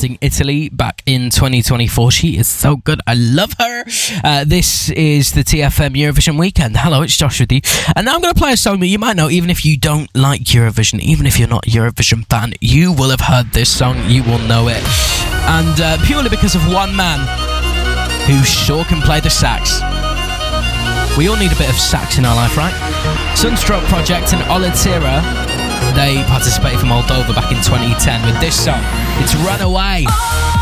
representing Italy back in 2024. She is so good. I love her. This is the TFM Eurovision Weekend. Hello, it's Josh with you. And now I'm going to play a song that you might know, even if you don't like Eurovision, even if you're not a Eurovision fan, you will have heard this song. You will know it. And purely because of one man who sure can play the sax. We all need a bit of sax in our life, right? Sunstroke Project and Olatira, they participated from Moldova back in 2010 with this song. It's Runaway.